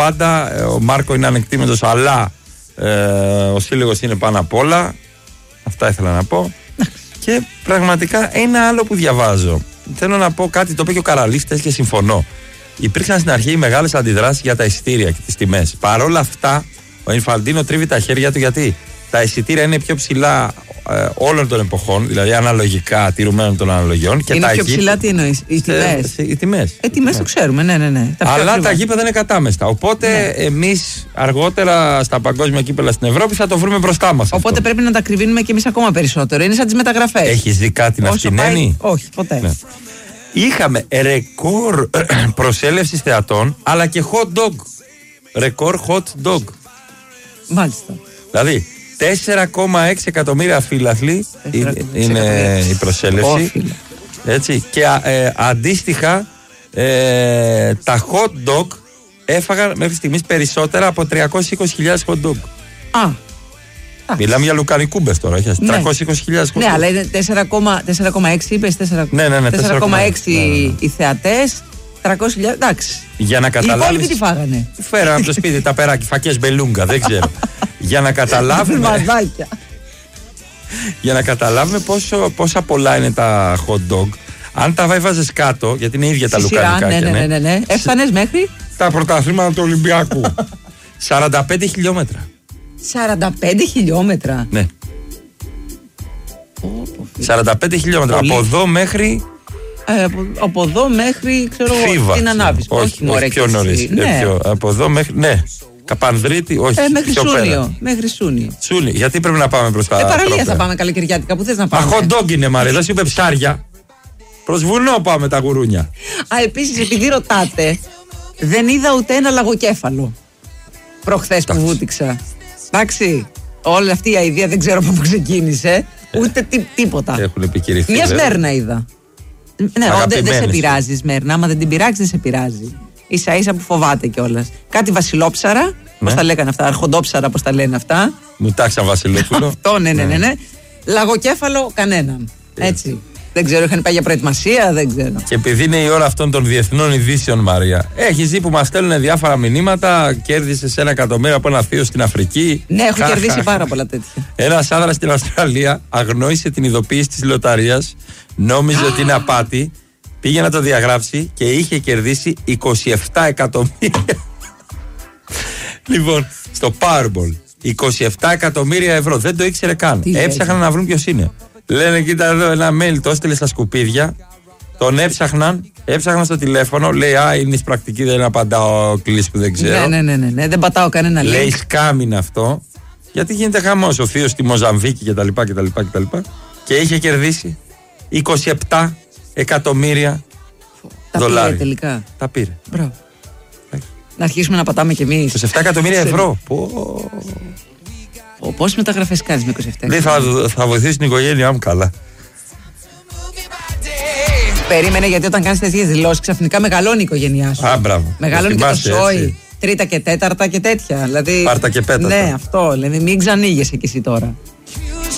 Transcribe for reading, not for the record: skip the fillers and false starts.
πάντα. Ο Μάρκο είναι ανεκτήμητος, αλλά ο σύλλογος είναι πάνω απ' όλα. Αυτά ήθελα να πω. Και πραγματικά ένα άλλο που διαβάζω. Θέλω να πω κάτι, το είπε και ο Καραλίστας και συμφωνώ. Υπήρξαν στην αρχή μεγάλες αντιδράσεις για τα εισιτήρια και τις τιμές. Παρ' όλα αυτά, ο Ινφαντίνο τρίβει τα χέρια του, γιατί τα εισιτήρια είναι πιο ψηλά όλων των εποχών, δηλαδή αναλογικά τηρουμένων των αναλογιών. Και είναι τα πιο ψηλά, τι εννοείς, οι τιμές? Οι τιμές. Τιμές το ξέρουμε, ναι. Αλλά τα γήπεδα είναι κατάμεστα. Οπότε εμείς αργότερα στα παγκόσμια κύπελα στην Ευρώπη θα το βρούμε μπροστά μας. Οπότε αυτό πρέπει να τα κρυβίνουμε κι εμείς ακόμα περισσότερο. Είναι σαν τις μεταγραφές. Έχεις δει κάτι να φτηνένει? Όχι, ποτέ. Ναι. Είχαμε ρεκόρ προσέλευσης θεατών, αλλά και hot dog. Ρεκόρ hot dog. Μάλιστα. Δηλαδή 4,6 εκατομμύρια φίλαθλοι είναι η προσέλευση. Έτσι. Και αντίστοιχα τα hot dog έφαγαν μέχρι στιγμής περισσότερα από 320.000 hot dog. Μιλάμε για λουκανικούμπες τώρα, όχι? 320.000 hot dog. Ναι, αλλά είναι 4,6 είπες, 4,6 οι θεατές, 300.000, εντάξει. Για να καταλάβεις. Οι υπόλοιποι τι φάγανε? Φέραν από το σπίτι τα περάκι, φακές μπελούγκα, δεν ξέρω. Για να καταλάβουμε. Για να καταλάβουμε πόσα πολλά είναι τα hot dog. Αν τα έβαζες κάτω, γιατί είναι ίδια τα λουκανικά. Ναι. Έφτανες μέχρι τα πρωταθλήματα του Ολυμπιακού. 45 χιλιόμετρα. 45 χιλιόμετρα. Ναι. 45 χιλιόμετρα. Από εδώ μέχρι. Από εδώ μέχρι, ξέρω εγώ, την ανάβεις. Όχι, πιο νωρίς. Από εδώ μέχρι. Ναι. Καπανδρίτη, όχι. Μέχρι Σούνιο. Γιατί πρέπει να πάμε προς τα παραλία θα πάμε καλοκαιριάτικα, που θες να πάμε? Hot dog είναι, Μαρία, δεν σου είπε ψάρια. Προς βουνό πάμε τα γουρούνια. Επίσης, επειδή ρωτάτε, δεν είδα ούτε ένα λαγοκέφαλο προχθές που βούτυξα. Εντάξει, όλη αυτή η αηδία δεν ξέρω από πού ξεκίνησε, ούτε τίποτα. Έχουν επικηρυχθεί. Μια Σμέρνα είδα. Ναι, δεν σε πειράζει η Σμέρνα, άμα δεν την πειράξει, δεν σε πειράζει. Ίσα ίσα που φοβάται κιόλας. Κάτι βασιλόψαρα, πώς τα λέγανε αυτά, αρχοντόψαρα, πώς τα λένε αυτά. Μου τάξαν Βασιλόπουλο. Αυτό, ναι. Λαγοκέφαλο κανέναν. Έτσι. Δεν ξέρω, είχαν πάει για προετοιμασία, δεν ξέρω. Και επειδή είναι η ώρα αυτών των διεθνών ειδήσεων, Μαρία, έχεις δει που μας στέλνουν διάφορα μηνύματα, κέρδισες 1 εκατομμύριο από ένα θείο στην Αφρική. Ναι, έχω κερδίσει πάρα πολλά τέτοια. Ένας άνδρας στην Αυστραλία αγνόησε την ειδοποίηση της λοταρίας, νόμιζε ότι είναι απάτη, πήγε να το διαγράψει και είχε κερδίσει 27 εκατομμύρια. Λοιπόν, στο Powerball, 27 εκατομμύρια ευρώ. Δεν το ήξερε καν. Έψαχναν να βρουν ποιος είναι. Λένε, κοίτα εδώ ένα mail, το έστειλε στα σκουπίδια. Τον έψαχναν στο τηλέφωνο. Λέει, είναι εισπρακτική, δεν απαντάω κλίση που δεν ξέρω. Ναι, δεν πατάω κανένα link. Λέει, σκάμ είναι αυτό. Γιατί γίνεται χαμός. Ο θείος στη Μοζαμβίκη κτλ. Και είχε κερδίσει 27 εκατομμύρια δολάρια. Τα πήρε τελικά. Τα πήρε. Μπράβο. Να αρχίσουμε να πατάμε κι εμείς. 27 εκατομμύρια ευρώ. Πόσες μεταγραφές κάνεις με 27 εκατομμύρια? Θα βοηθήσει την οικογένειά μου καλά. Περίμενε, γιατί όταν κάνεις τέτοιες δηλώσεις ξαφνικά μεγαλώνει η οικογένειά σου. Μπράβο. Μεγαλώνει και το σόι. Τρίτα και τέταρτα και τέτοια. Δηλαδή, Πάρτα και πέταρτα. Ναι, αυτό. Δηλαδή, μην ξανοίγεσαι κι εσύ τώρα.